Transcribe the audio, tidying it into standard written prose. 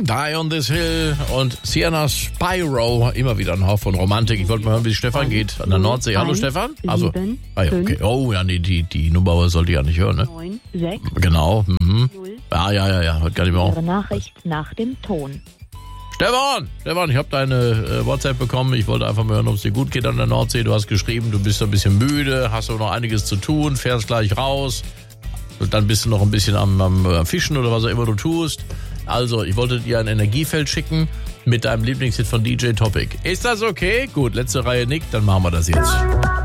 Die on this Hill und Sienna Spyro. Immer wieder ein Hauch von Romantik. Ich wollte mal hören, wie es Stefan geht an der Nordsee. Hallo Stefan? Also, ja, okay. Oh ja, nee, die Nummer sollte ich ja nicht hören, ne? 9, 6, genau. 0. Ja. Hört gar nicht mehr auf. Ihre Nachricht nach dem Ton. Stefan, ich habe deine WhatsApp bekommen. Ich wollte einfach mal hören, ob es dir gut geht an der Nordsee. Du hast geschrieben, du bist ein bisschen müde, hast aber noch einiges zu tun, fährst gleich raus. Und dann bist du noch ein bisschen am Fischen oder was auch immer du tust. Also, ich wollte dir ein Energiefeld schicken mit deinem Lieblingshit von DJ Topic. Ist das okay? Gut, letzte Reihe nickt, dann machen wir das jetzt.